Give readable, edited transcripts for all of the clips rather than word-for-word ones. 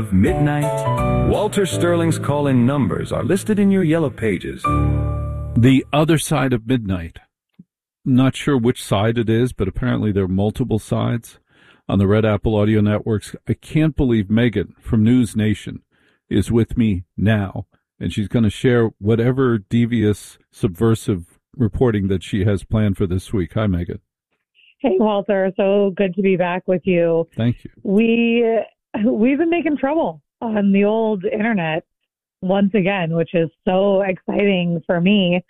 Midnight. Walter Sterling's call-in numbers are listed in your yellow pages. The Other Side of Midnight. Not sure which side it is, but apparently there are multiple sides on the Red Apple Audio Networks. I can't believe Megan from News Nation is with me now, and she's going to share whatever devious, subversive reporting that she has planned for this week. Hi, Megan. Hey, Walter. So good to be back with you. Thank you. We've been making trouble on the old internet once again, which is so exciting for me.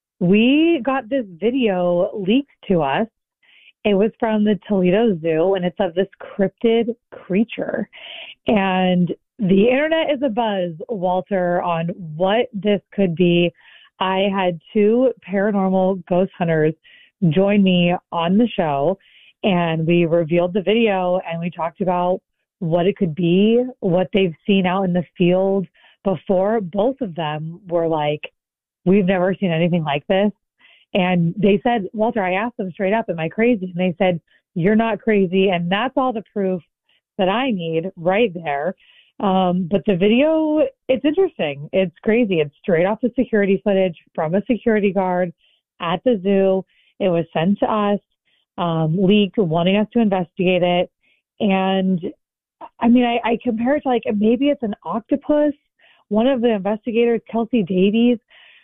We got this video leaked to us. It was from the Toledo Zoo, and it's of this cryptid creature. And the internet is abuzz, Walter, on what this could be. I had two paranormal ghost hunters join me on the show, and we revealed the video, and we talked about what it could be, what they've seen out in the field before. Both of them were like, we've never seen anything like this. And they said, Walter, I asked them straight up, am I crazy? And they said, you're not crazy. And that's all the proof that I need right there. But the video, it's interesting. It's crazy. It's straight off the security footage from a security guard at the zoo. It was sent to us, leaked, wanting us to investigate it. And I mean, I compare it to like, maybe it's an octopus. One of the investigators, Kelsey Davies,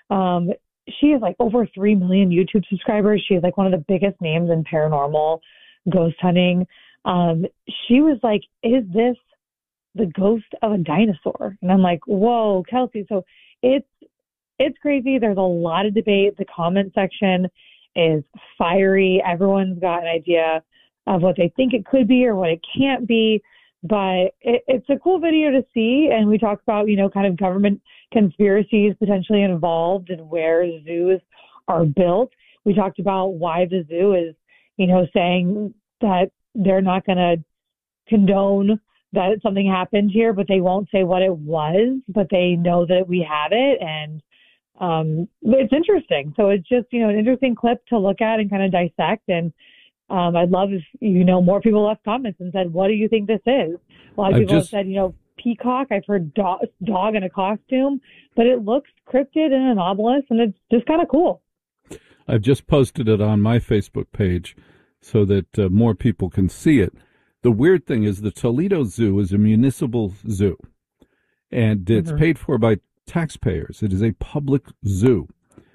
she has like over 3 million YouTube subscribers. She's like one of the biggest names in paranormal ghost hunting. She was like, is this the ghost of a dinosaur? And I'm like, whoa, Kelsey. So it's crazy. There's a lot of debate. The comment section is fiery. Everyone's got an idea of what they think it could be or what it can't be. But it's a cool video to see. And we talk about, kind of government conspiracies potentially involved and where zoos are built. We talked about why the zoo is, saying that they're not going to condone that something happened here, but they won't say what it was, but they know that we have it. And it's interesting. So it's just, an interesting clip to look at and kind of dissect. And I'd love if, more people left comments and said, what do you think this is? A lot of people have said, peacock. I've heard dog in a costume, but it looks cryptid and anomalous, and it's just kind of cool. I've just posted it on my Facebook page so that more people can see it. The weird thing is the Toledo Zoo is a municipal zoo, and it's paid for by taxpayers. It is a public zoo.